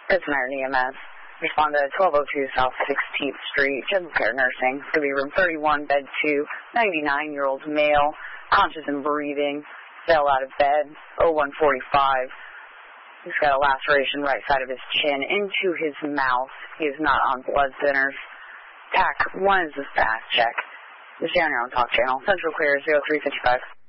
Prison Iron EMS. Respond to 1202 South 16th Street, General Care Nursing. Could be room 31, bed 2, 99-year-old male, conscious and breathing, fell out of bed, 0145. He's got a laceration right side of his chin into his mouth. He is not on blood thinners. TAC 1 is the fast check. This is your own talk channel. Central Clear 0355.